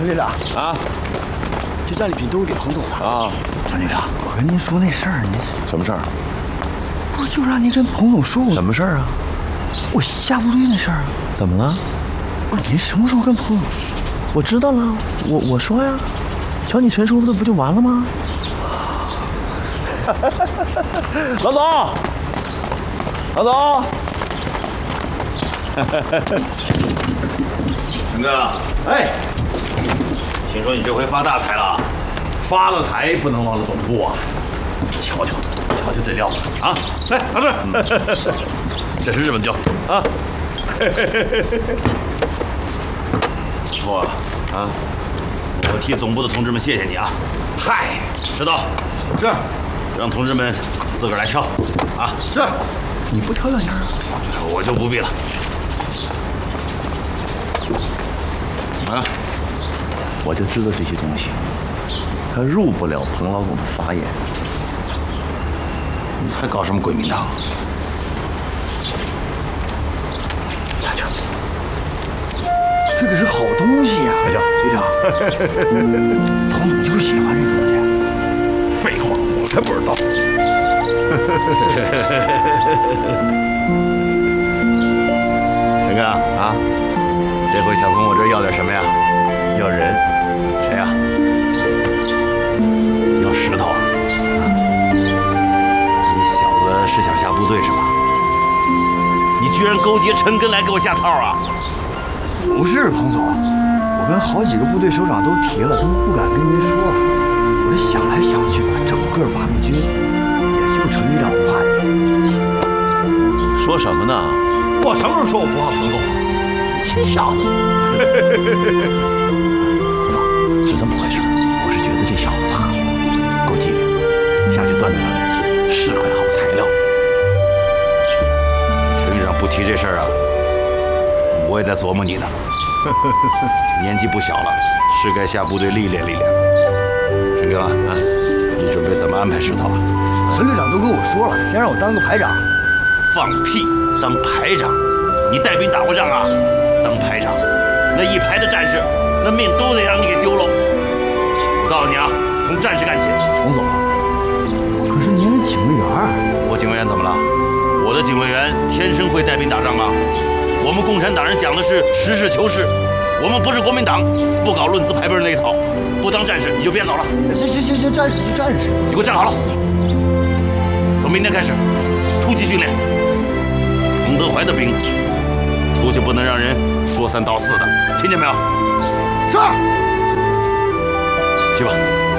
陈队长啊， 这战利品都是给彭总的啊。 张队长，我跟您说那事儿，您什么事儿？ 不是就让您跟彭总说我什么事儿啊？ 我下部队那事儿啊？ 怎么了？ 不是您什么时候跟彭总说？ 我知道了，我说呀，瞧你陈叔的不就完了吗？老总，老总， 陈哥， 哎， 听说你这回发大财了？ 发了财不能忘了总部啊！瞧瞧，瞧瞧这料子啊！来，拿着，这是日本酒啊。 不错啊，我替总部的同志们谢谢你啊。 嗨， 知道， 是， 让同志们自个儿来挑啊。 是，你不挑两样啊？ 我就不必了。啊， 我就知道这些东西，它入不了彭老总的法眼。 你还搞什么鬼名堂？ 瞧瞧， 这可是好东西呀！ 瞧瞧， 队长，彭总就喜欢这东西。 废话，我才不知道。 陈哥啊，这回想从我这儿要点什么呀？ 要人， 谁呀？要石头啊！你小子是想下部队是吧？你居然勾结陈根来给我下套啊！ 不是彭总，我跟好几个部队首长都提了，他们不敢跟您说。我这想来想去吧，整个八路军也就陈旅长不怕你。 说什么呢？我什么时候说我不怕彭总了？这小子，是这么回事。我是觉得这小子吧，够机灵，下去锻炼锻炼，是块好材料。 陈旅长不提这事儿啊，我也在琢磨你呢。年纪不小了，是该下部队历练历练。陈哥啊，你准备怎么安排石头啊？ 陈旅长都跟我说了，先让我当个排长。 放屁！当排长？你带兵打过仗啊？当排长，那一排的战士，那命都得让你给丢了。我告诉你啊，从战士干起。 彭总，可是您的警卫员， 我警卫员怎么了？我的警卫员天生会带兵打仗吗？我们共产党人讲的是实事求是，我们不是国民党，不搞论资排辈那一套。不当战士你就别走了。 行，战士就战士。 你给我站好了。从明天开始，突击训练。彭德怀的兵，出去不能让人说三道四的，听见没有？ 是。 去吧。